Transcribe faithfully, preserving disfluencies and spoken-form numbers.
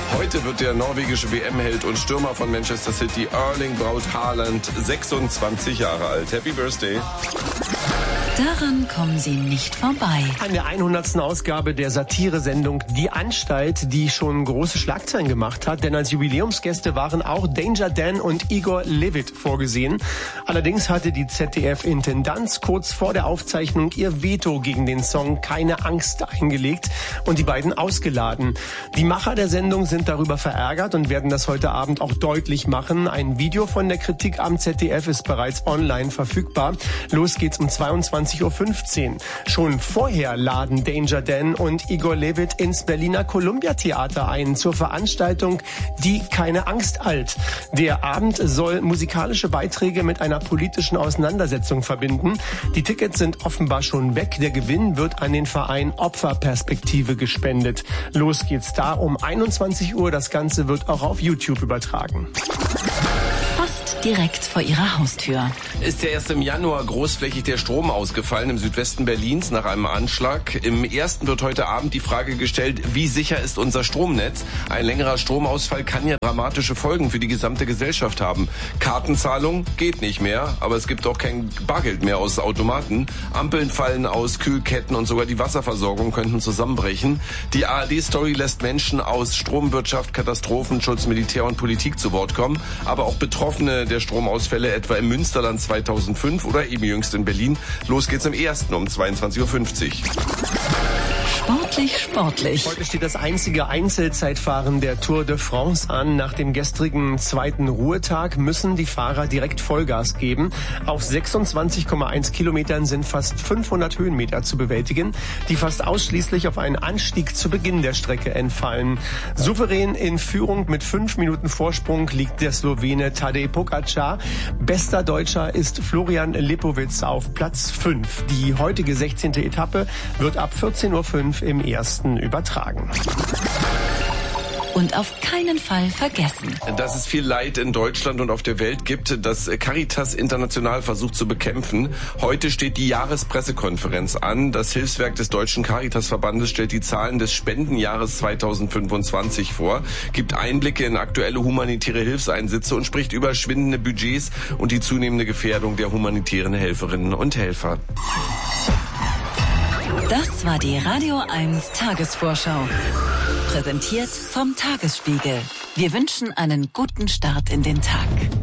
Heute wird der norwegische W M-Held und Stürmer von Manchester City, Erling Braut Haaland, sechsundzwanzig Jahre alt. Happy Birthday. Daran kommen Sie nicht vorbei. An der hundertsten Ausgabe der Satire-Sendung Die Anstalt, die schon große Schlagzeilen gemacht hat, denn als Jubiläumsgäste waren auch Danger Dan und Igor Levit vorgesehen. Allerdings hatte die Z D F-Intendanz kurz vor der Aufzeichnung ihr Veto gegen den Song Keine Angst eingelegt und die beiden ausgeladen. Die Macher der Sendung sind darüber verärgert und werden das heute Abend auch deutlich machen. Ein Video von der Kritik am Z D F ist bereits online verfügbar. Los geht's um zweiundzwanzig Uhr fünfzehn. Schon vorher laden Danger Dan und Igor Levit ins Berliner Columbia Theater ein zur Veranstaltung Die Keine Angst alt. Der Abend soll musikalische Beiträge mit einer politischen Auseinandersetzung verbinden. Die Tickets sind offenbar schon weg. Der Gewinn wird an den Verein Opferperspektive gespendet. Los geht's da um einundzwanzig Uhr. Das Ganze wird auch auf YouTube übertragen. Fast direkt vor Ihrer Haustür. Ist ja erst im Januar großflächig der Strom ausgefallen im Südwesten Berlins nach einem Anschlag. Im ersten wird heute Abend die Frage gestellt, wie sicher ist unser Stromnetz? Ein längerer Stromausfall kann ja dramatische Folgen für die gesamte Gesellschaft haben. Kartenzahlung geht nicht mehr, aber es gibt auch kein Bargeld mehr aus Automaten. Ampeln fallen aus, Kühlketten und sogar die Wasserversorgung könnten zusammenbrechen. Die A R D-Story lässt Menschen aus Stromwirtschaft, Katastrophenschutz, Militär und Politik zu Wort kommen, aber auch Betroffene der Stromausfälle etwa im Münsterland zweitausendfünf oder eben jüngst in Berlin. Los geht's im ersten um zweiundzwanzig Uhr fünfzig. Sportlich, sportlich. Heute steht das einzige Einzelzeitfahren der Tour de France an. Nach dem gestrigen zweiten Ruhetag müssen die Fahrer direkt Vollgas geben. Auf sechsundzwanzig Komma eins Kilometern sind fast fünfhundert Höhenmeter zu bewältigen, die fast ausschließlich auf einen Anstieg zu Beginn der Strecke entfallen. Souverän in Führung mit fünf Minuten Vorsprung liegt der Slowene Tadej Pogačar. Bester Deutscher ist Florian Lipowitz auf Platz fünf. Die heutige sechzehnte Etappe wird ab vierzehn Uhr fünf im ersten übertragen. Und auf keinen Fall vergessen, dass es viel Leid in Deutschland und auf der Welt gibt, das Caritas International versucht zu bekämpfen. Heute steht die Jahrespressekonferenz an. Das Hilfswerk des Deutschen Caritasverbandes stellt die Zahlen des Spendenjahres zweitausendfünfundzwanzig vor, gibt Einblicke in aktuelle humanitäre Hilfseinsätze und spricht über schwindende Budgets und die zunehmende Gefährdung der humanitären Helferinnen und Helfer. Das war die Radio eins Tagesvorschau. Präsentiert vom Tagesspiegel. Wir wünschen einen guten Start in den Tag.